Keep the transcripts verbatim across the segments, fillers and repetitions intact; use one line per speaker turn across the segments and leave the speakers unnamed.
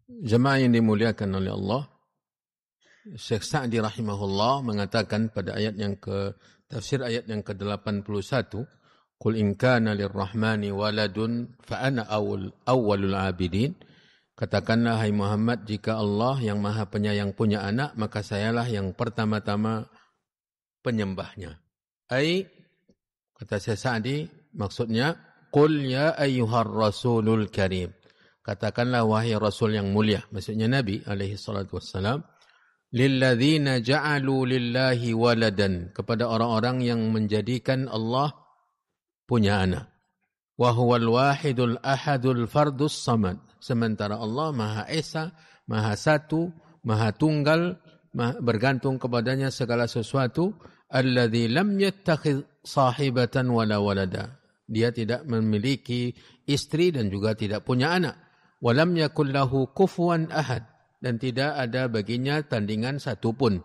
Jemaah yang dimuliakan oleh Allah, Syekh Sa'di rahimahullah mengatakan pada ayat yang ke tafsir ayat yang ke delapan puluh satu, Qul in kana lirrahmani waladun fa ana awwal awwalul abidin. Katakanlah hai Muhammad, jika Allah yang Maha Penyayang punya anak, maka sayalah yang pertama-tama penyembahnya. Ai kata Syekh Sa'di maksudnya qul ya ayyuhar rasulul karim. Katakanlah wahai Rasul yang mulia, maksudnya Nabi alaihi salatu wassalam, lilladzina ja'alu lillahi waladan, kepada orang-orang yang menjadikan Allah punya anak. Wa huwal wahidul ahadul fardus samad. Sementara Allah Maha Esa, Maha Satu, Maha Tunggal, maha, bergantung kepadanya segala sesuatu. Alladzi lam yattakhidh sahibatan wala walada. Dia tidak memiliki istri dan juga tidak punya anak. Walam yakul lahu kufuwan ahad, dan tidak ada baginya tandingan satupun.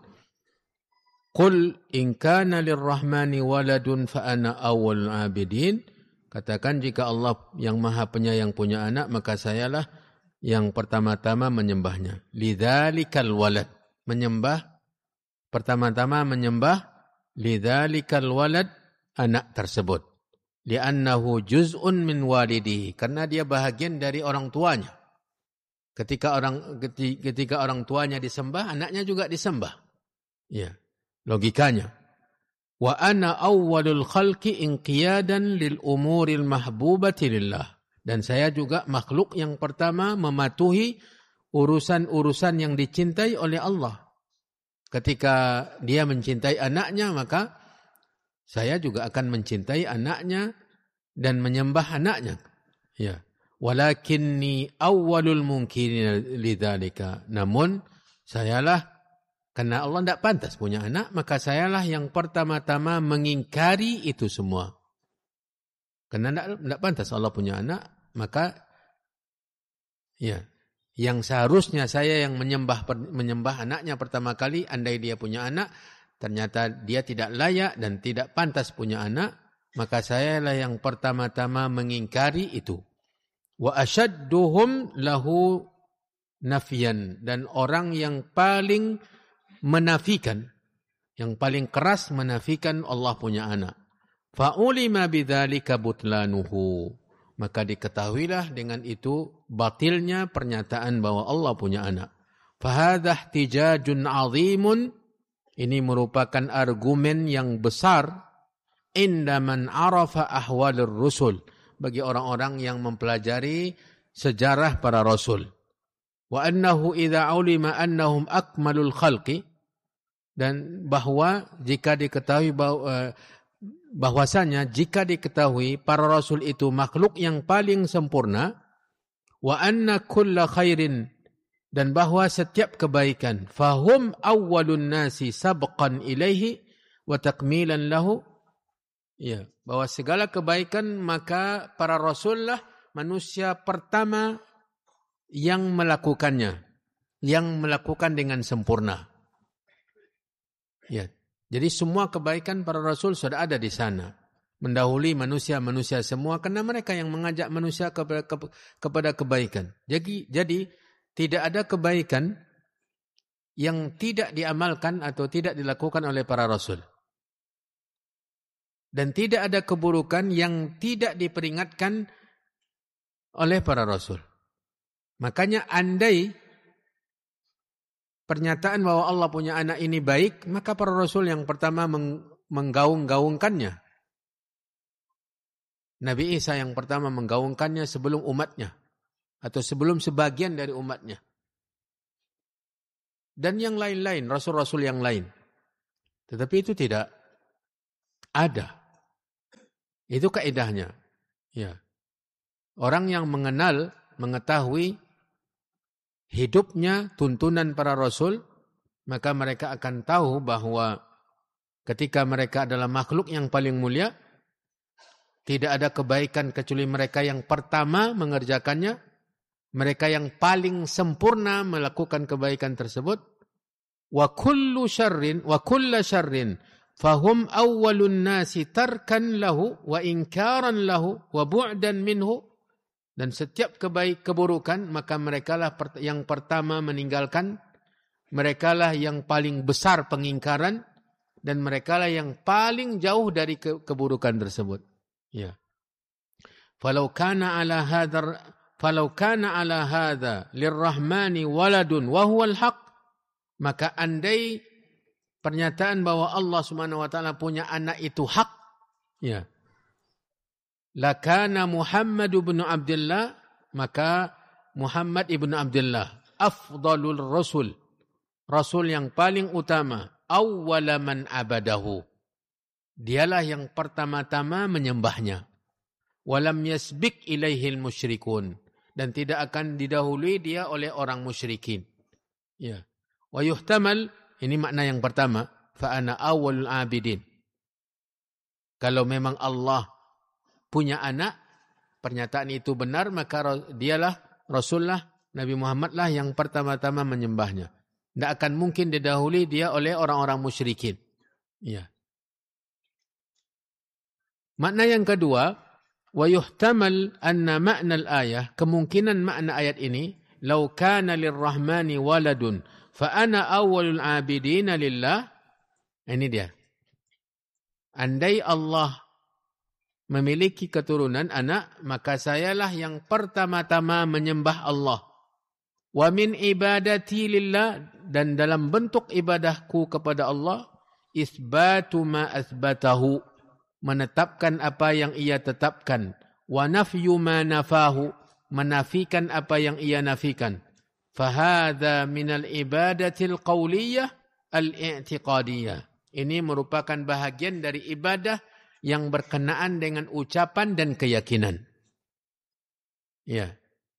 Qul in kana lirrahmani waladun fa ana awwalul abidin. Katakan jika Allah yang Maha Penyayang punya anak, maka sayalah yang pertama-tama menyembahnya. Lidzalikal walad, menyembah pertama-tama menyembah lidzalikal walad, anak tersebut. Li'annahu juz'un min walidihi, karena dia bahagian dari orang tuanya. Ketika orang ketika orang tuanya disembah, anaknya juga disembah. Ya, logikanya. Wa ana awwalul khalqi inqiyadan lil umuril mahbubati lillah. Dan saya juga makhluk yang pertama mematuhi urusan-urusan yang dicintai oleh Allah. Ketika dia mencintai anaknya, maka saya juga akan mencintai anaknya dan menyembah anaknya. Ya. Walakinni awwalul mungkinin lidzalika. Namun sayalah, karena Allah tidak pantas punya anak, maka sayalah yang pertama-tama mengingkari itu semua. Karena tidak, tidak pantas Allah punya anak, maka ya, yang seharusnya saya yang menyembah menyembah anaknya pertama kali, andai dia punya anak, ternyata dia tidak layak dan tidak pantas punya anak, maka sayalah yang pertama-tama mengingkari itu. Wa ashadduhum lahu nafyan, dan orang yang paling menafikan, yang paling keras menafikan Allah punya anak. Fa ulima bidzalika butlanuhu, maka diketahuilah dengan itu batilnya pernyataan bahwa Allah punya anak. Fa hadza ihtijajun 'azimun, ini merupakan argumen yang besar indaman arafa ahwalir rusul, bagi orang-orang yang mempelajari sejarah para rasul. Wa annahu idza ulima annahum akmalul khalqi, dan bahwa jika diketahui bahwa bahwasanya jika diketahui para rasul itu makhluk yang paling sempurna, wa anna kulla khairin, dan bahwa setiap kebaikan, fahum awwalun nasi sabqan ilaihi wa takmilan lahu, ya, bahwa segala kebaikan maka para rasullah manusia pertama yang melakukannya, yang melakukan dengan sempurna. Ya, jadi semua kebaikan para rasul sudah ada di sana, mendahului manusia-manusia semua, karena mereka yang mengajak manusia kepada, kepada kebaikan. Jadi, jadi tidak ada kebaikan yang tidak diamalkan atau tidak dilakukan oleh para rasul. Dan tidak ada keburukan yang tidak diperingatkan oleh para rasul. Makanya andai pernyataan bahwa Allah punya anak ini baik, maka para rasul yang pertama menggaung-gaungkannya. Nabi Isa yang pertama menggaungkannya sebelum umatnya, atau sebelum sebagian dari umatnya. Dan yang lain-lain, rasul-rasul yang lain. Tetapi itu tidak ada. Itu kaidahnya. Ya. Orang yang mengenal, mengetahui hidupnya, tuntunan para rasul, maka mereka akan tahu bahwa ketika mereka adalah makhluk yang paling mulia, tidak ada kebaikan kecuali mereka yang pertama mengerjakannya, mereka yang paling sempurna melakukan kebaikan tersebut. Wa kullu syarrin wa kulla syarrin fahum awwalun nasi tarkan lahu wa inkaran lahu wa bu'dan minhu. Dan setiap kebaik keburukan, maka merekalah yang pertama meninggalkan, merekalah yang paling besar pengingkaran, dan merekalah yang paling jauh dari ke- keburukan tersebut. Ya. Falau kana ala hadar falau kana ala hadha lirrahmani waladun wa huwal haq, maka andai pernyataan bahwa Allah Subhanahu wa taala punya anak itu hak, ya. Lakana Muhammad ibn Abdullah, maka Muhammad ibn Abdullah afdalul rasul, rasul yang paling utama, awwala man abadahu, dialah yang pertama-tama menyembahnya. Walam yasbik ilaihil musyrikun, dan tidak akan didahului dia oleh orang musyrikin. Ya. Wa yuhtamal, ini makna yang pertama, fa ana awwalul abidin. Kalau memang Allah punya anak, pernyataan itu benar, maka dialah Rasulullah Nabi Muhammad lah yang pertama-tama menyembahnya. Tidak akan mungkin didahului dia oleh orang-orang musyrikin. Ya. Makna yang kedua, wa yuhtamal anna ma'na al-ayah, kemungkinan makna ayat ini, law kana lirrahmani waladun fa ana awwalul abidina lillah. Ini dia. Andai Allah memiliki keturunan anak, maka sayalah yang pertama-tama menyembah Allah. Wa min ibadati lillah, dan dalam bentuk ibadahku kepada Allah, isbatu ma asbatahu, menetapkan apa yang ia tetapkan. Wa nafyu ma nafahu, menafikan apa yang ia nafikan. Fahadha minal ibadatil qawliyah al-i'tiqadiyah. Ini merupakan bahagian dari ibadah yang berkenaan dengan ucapan dan keyakinan. Ya.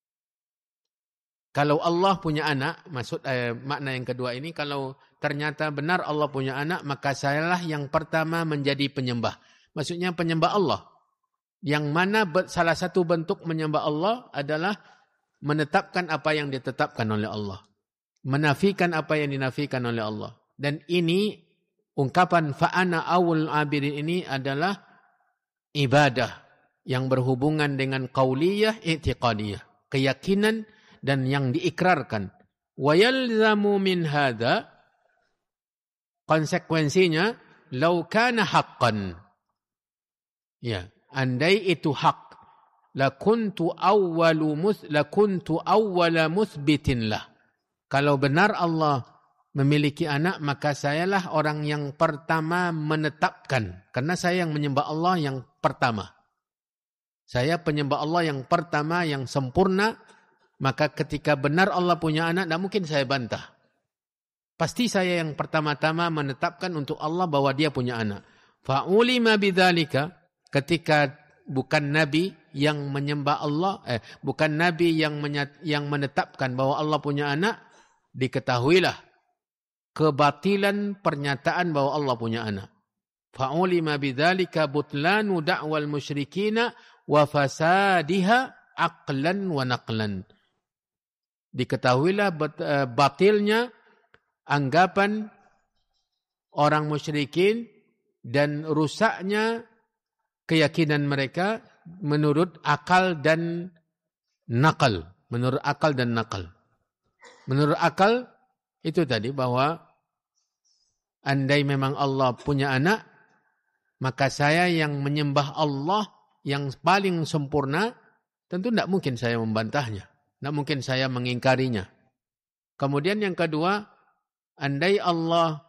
Kalau Allah punya anak, maksud eh, makna yang kedua ini, kalau ternyata benar Allah punya anak, maka sayalah yang pertama menjadi penyembah. Maksudnya penyembah Allah. Yang mana salah satu bentuk menyembah Allah adalah menetapkan apa yang ditetapkan oleh Allah. Menafikan apa yang dinafikan oleh Allah. Dan ini ungkapan fa'ana awul abidin ini adalah ibadah yang berhubungan dengan qauliyah i'tiqadiyah, keyakinan dan yang diikrarkan. Wa yalzamu min hadza, konsekuensinya, law kana haqqan, ya, andai itu hak, lakuntu awwalu mus lakuntu awwala muthbitin lah. Kalau benar Allah memiliki anak, maka sayalah orang yang pertama menetapkan. Karena saya yang menyembah Allah yang pertama. Saya penyembah Allah yang pertama, yang sempurna. Maka ketika benar Allah punya anak, tidak mungkin saya bantah. Pasti saya yang pertama-tama menetapkan untuk Allah bahwa dia punya anak. Fa'ulima bidzalika, ketika bukan Nabi yang menyembah Allah, eh, bukan Nabi yang menyat, yang menetapkan bahwa Allah punya anak, diketahuilah kebatilan pernyataan bahwa Allah punya anak. Fa'ulima bidzalika butlanu da'wal musyrikina wa fasadiha aqlan wa naqlan. Diketahuilah batilnya anggapan orang musyrikin dan rusaknya keyakinan mereka menurut akal dan nakal. Menurut akal dan nakal. Menurut akal, itu tadi bahwa andai memang Allah punya anak, maka saya yang menyembah Allah yang paling sempurna, tentu tidak mungkin saya membantahnya. Tidak mungkin saya mengingkarinya. Kemudian yang kedua, andai Allah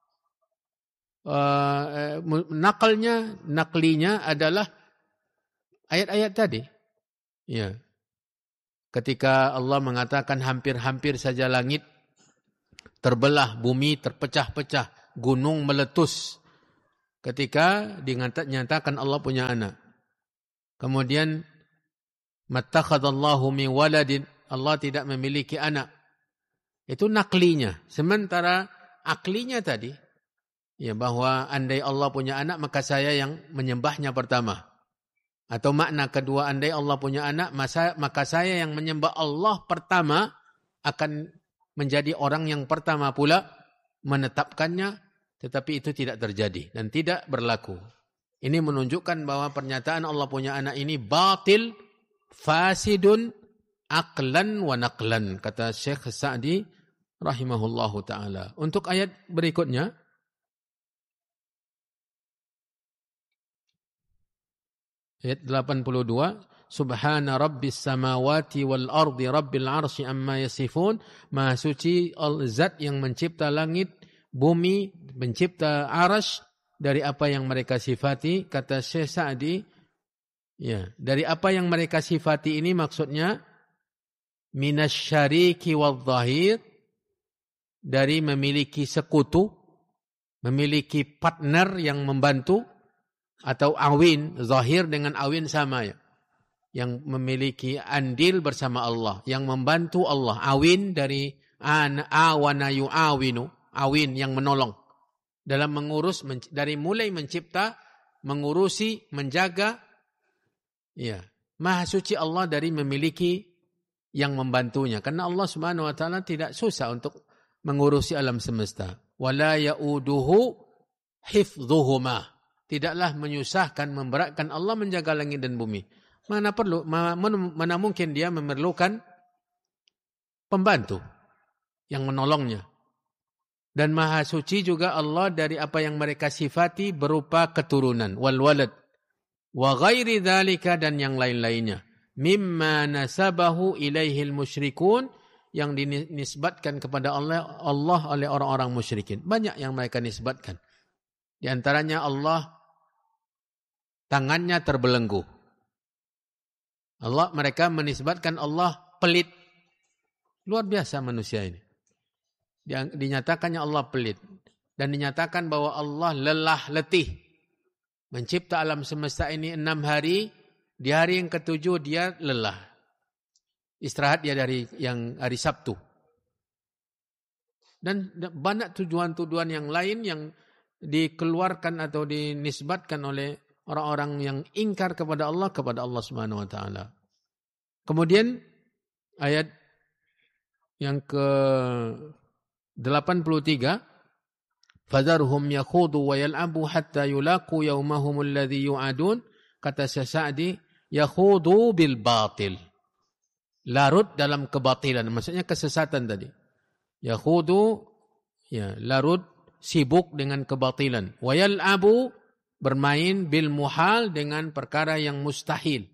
uh, nakalnya, naklinya adalah ayat-ayat tadi. Ya. Ketika Allah mengatakan hampir-hampir saja langit terbelah, bumi terpecah-pecah, gunung meletus. Ketika dinyatakan Allah punya anak. Kemudian mattakhadallahu min waladin, Allah tidak memiliki anak. Itu naklinya. Sementara aklinya tadi, ya, bahwa andai Allah punya anak, maka saya yang menyembahnya pertama. Atau makna kedua, andai Allah punya anak, maka saya yang menyembah Allah pertama akan menjadi orang yang pertama pula menetapkannya, tetapi itu tidak terjadi dan tidak berlaku. Ini menunjukkan bahwa pernyataan Allah punya anak ini batil, fasidun aqlan wa naqlan, kata Syekh Sa'di rahimahullahu ta'ala. Untuk ayat berikutnya, ayat delapan puluh dua, Subhana rabbis samawati wal ardi rabbil arsy amma yasifun. Maha suci Zat yang mencipta langit, bumi, mencipta arsy dari apa yang mereka sifati. Kata Syekh Sa'di, ya, dari apa yang mereka sifati ini maksudnya minasyariki wadh-dhahir, dari memiliki sekutu, memiliki partner yang membantu, atau awin, zahir dengan awin sama ya. Yang memiliki andil bersama Allah, yang membantu Allah. Awin dari awana yu'awinu, awin yang menolong. Dalam mengurus, dari mulai mencipta, mengurusi, menjaga. Ya, Maha suci Allah dari memiliki yang membantunya. Karena Allah Subhanahu wa taala tidak susah untuk mengurusi alam semesta. Wala ya'uduhu hifdhuhuma. Tidaklah menyusahkan, memberatkan Allah menjaga langit dan bumi. Mana perlu, mana, mana mungkin dia memerlukan pembantu yang menolongnya. Dan Maha suci juga Allah dari apa yang mereka sifati berupa keturunan, wal walad, wa ghairi dzalika, dan yang lain-lainnya. Mimma nasabahu ilaihil musyrikun, yang dinisbatkan kepada Allah, Allah oleh orang-orang musyrikin. Banyak yang mereka nisbatkan. Di antaranya Allah tangannya terbelenggu. Allah, mereka menisbatkan Allah pelit. Luar biasa manusia ini. Yang dinyatakannya Allah pelit. Dan dinyatakan bahwa Allah lelah letih. Mencipta alam semesta ini enam hari. Di hari yang ketujuh dia lelah. Istirahat dia dari yang hari Sabtu. Dan banyak tujuan-tujuan yang lain yang dikeluarkan atau dinisbatkan oleh orang-orang yang ingkar kepada Allah, kepada Allah Subhanahu wa taala. Kemudian ayat yang ke delapan puluh tiga, fadharhum yakhudu wa yal'abu hatta yulaqu yaumahum alladhi yu'adun. Kata Syekh Sa'di, yakhudu bil batil. Larut dalam kebatilan, maksudnya kesesatan tadi. Yakhudu, ya, larut, sibuk dengan kebatilan. Wa yal'abu, bermain bil muhal, dengan perkara yang mustahil.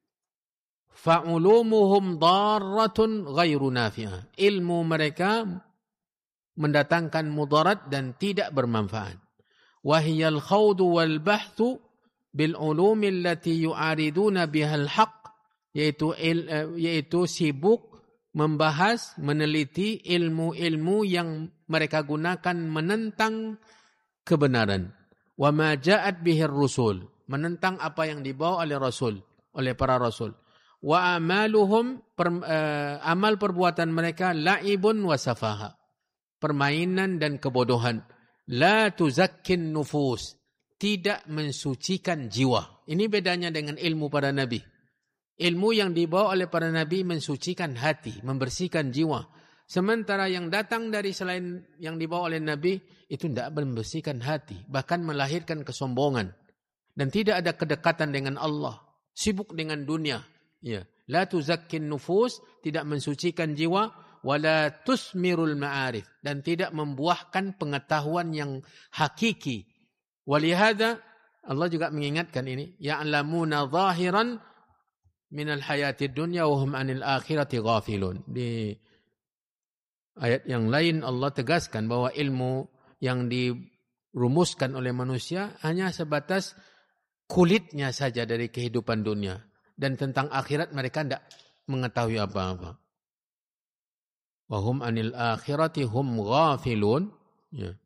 Fa'ulumuhum darratun ghairu nafi'ah. Ilmu mereka mendatangkan mudarat dan tidak bermanfaat. Wahiyal khawdu wal bahthu bil ulumi allati yu'ariduna bihal haq, yaitu yaitu sibuk membahas, meneliti ilmu-ilmu yang mereka gunakan menentang kebenaran. Wa ma ja'at bihir rusul, menentang apa yang dibawa oleh rasul, oleh para rasul. Wa amaluhum, per, uh, amal perbuatan mereka la'ibun wa safaha, permainan dan kebodohan. La tuzakkin nufus, tidak mensucikan jiwa. Ini bedanya dengan ilmu para nabi. Ilmu yang dibawa oleh para nabi mensucikan hati, membersihkan jiwa. Sementara yang datang dari selain yang dibawa oleh Nabi itu tidak membersihkan hati, bahkan melahirkan kesombongan dan tidak ada kedekatan dengan Allah, sibuk dengan dunia. Ya, la tuzakkin nufus, tidak mensucikan jiwa, wala tusmirul ma'arif, dan tidak membuahkan pengetahuan yang hakiki. Walihada Allah juga mengingatkan ini, ya'lamuna zahiran minal hayatid dunya wa hum 'anil akhirati ghafilun. Di ayat yang lain Allah tegaskan bahwa ilmu yang dirumuskan oleh manusia hanya sebatas kulitnya saja dari kehidupan dunia. Dan tentang akhirat mereka tidak mengetahui apa-apa. Wa hum anil akhirati hum ghafilun. Ya.